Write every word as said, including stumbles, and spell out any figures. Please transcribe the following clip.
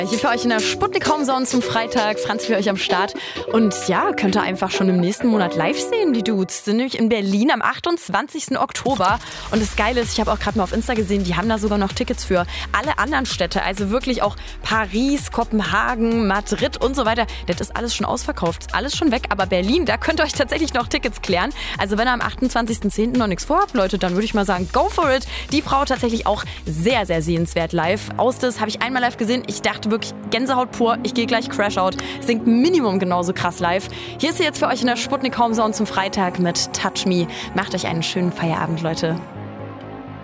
Hier für euch in der Sputnik Homezone zum Freitag. Franz für euch am Start. Und ja, könnt ihr einfach schon im nächsten Monat live sehen, die Dudes. Sind nämlich in Berlin am achtundzwanzigsten Oktober. Und das Geile ist, ich habe auch gerade mal auf Insta gesehen, die haben da sogar noch Tickets für alle anderen Städte. Also wirklich auch Paris, Kopenhagen, Madrid und so weiter. Das ist alles schon ausverkauft. Ist alles schon weg. Aber Berlin, da könnt ihr euch tatsächlich noch Tickets klären. Also wenn ihr am achtundzwanzigsten zehnten noch nichts vorhabt, Leute, dann würde ich mal sagen, go for it. Die Frau tatsächlich auch sehr, sehr sehenswert live. Austes habe ich einmal live gesehen. Ich dachte wirklich Gänsehaut pur. Ich gehe gleich Crash Out. Singt Minimum genauso krass live. Hier ist sie jetzt für euch in der Sputnik Homezone zum Freitag mit Touch Me. Macht euch einen schönen Feierabend, Leute.